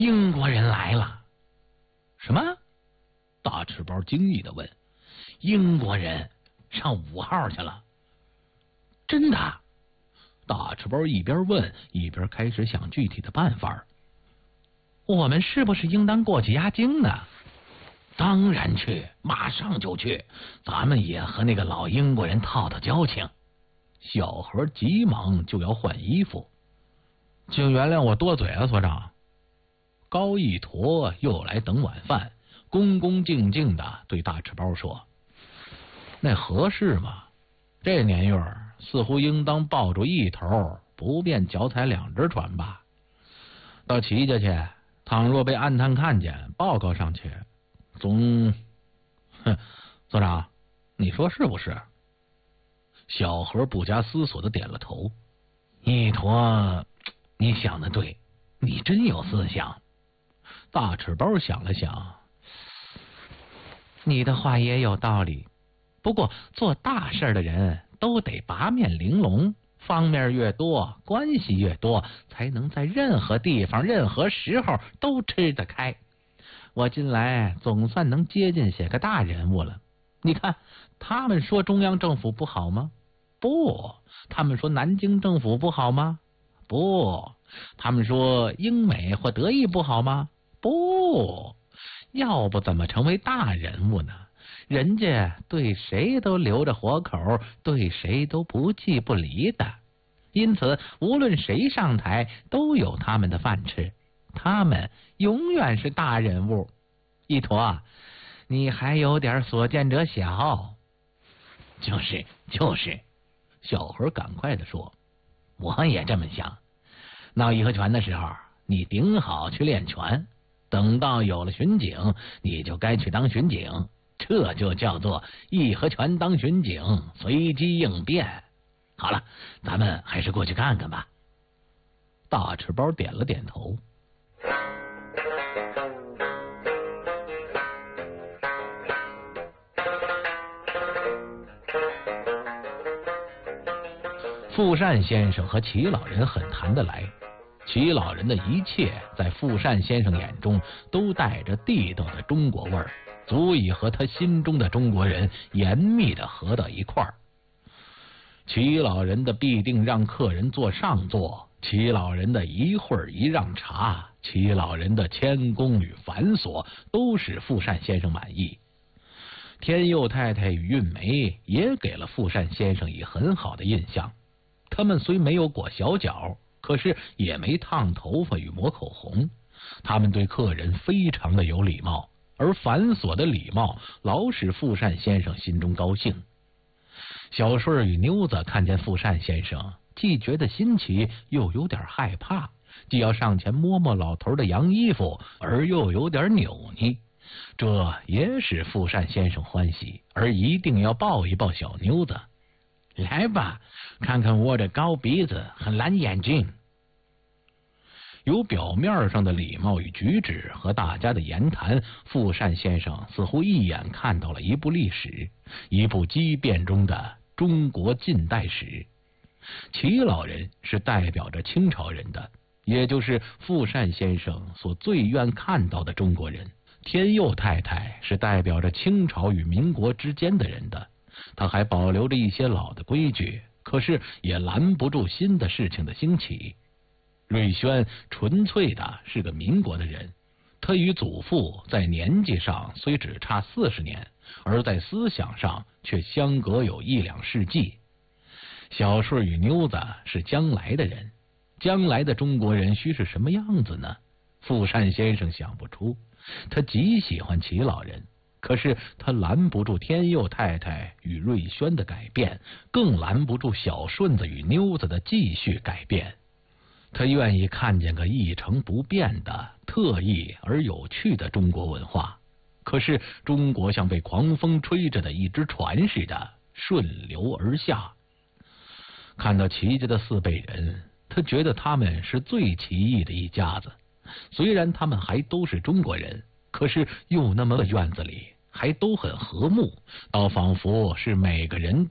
英国人来了。 什么？大赤包惊异地问。 英国人上5号去了。 真的？大赤包一边问一边开始想具体的办法。 我们是不是应当过去压惊呢？ 当然去，马上就去，咱们也和那个老英国人套套交情。小何急忙就要换衣服。 请原谅我多嘴了，所长。 高一驼又来等晚饭，恭恭敬敬的对大赤包说：“ 那合适吗？这年月似乎应当抱住一头，不便脚踩2只船吧？到齐家去，倘若被暗探看见，报告上去，总……所长，你说是不是？” 小何不加思索的点了头。 一驼，你想的对，你真有思想。 大赤包想了想， 你的话也有道理。不过做大事的人都得八面玲珑，方面越多，关系越多，才能在任何地方、任何时候都吃得开。我近来总算能接近些个大人物了。你看，他们说中央政府不好吗？不。他们说南京政府不好吗？不。他们说英美或德意不好吗？不。要不怎么成为大人物呢？人家对谁都留着活口，对谁都不弃不离的，因此无论谁上台都有他们的饭吃，他们永远是大人物。一驼，你还有点所见者小。 就是，小何赶快的说，我也这么想。闹义和拳的时候，你顶好去练拳，等到有了巡警，你就该去当巡警，这就叫做义和拳当巡警，随机应变。好了，咱们还是过去看看吧。 大赤包点了点头。富善先生和齐老人很谈得来，齐老人的一切在富善先生眼中都带着地道的中国味儿，足以和他心中的中国人严密的合到一块儿。齐老人的必定让客人坐上座，齐老人的一会儿一让茶，齐老人的谦恭与繁琐，都使富善先生满意。天佑太太与韵梅也给了富善先生以很好的印象。他们虽没有裹小脚，可是也没烫头发与抹口红。他们对客人非常的有礼貌，而繁琐的礼貌老使富善先生心中高兴。小顺与妞子看见富善先生，既觉得新奇，又有点害怕，既要上前摸摸老头的洋衣服，而又有点扭捏。这也使富善先生欢喜，而一定要抱一抱小妞子。来吧，看看我的高鼻子和蓝眼睛。由表面上的礼貌与举止和大家的言谈，富善先生似乎一眼看到了一部历史，一部激变中的中国近代史。齐老人是代表着清朝人的，也就是富善先生所最愿看到的中国人。天佑太太是代表着清朝与民国之间的人的，他还保留着一些老的规矩，可是也拦不住新的事情的兴起。瑞轩纯粹的是个民国的人，他与祖父在年纪上虽只差40年，而在思想上却相隔有1、2世纪。小顺与妞子是将来的人，将来的中国人须是什么样子呢？富善先生想不出。他极喜欢齐老人，可是他拦不住天佑太太与瑞轩的改变，更拦不住小顺子与妞子的继续改变。他愿意看见个一成不变的特异而有趣的中国文化，可是中国像被狂风吹着的一只船似的顺流而下。看到齐家的4辈人，他觉得他们是最奇异的一家子。虽然他们还都是中国人，可是又那么个院子里还都很和睦，倒仿佛是每个人